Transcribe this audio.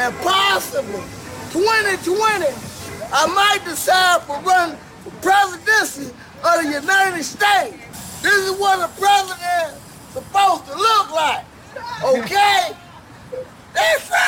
and possibly 2020, I might decide to run for presidency of the United States. This is what a president is supposed to look like, okay? That's right.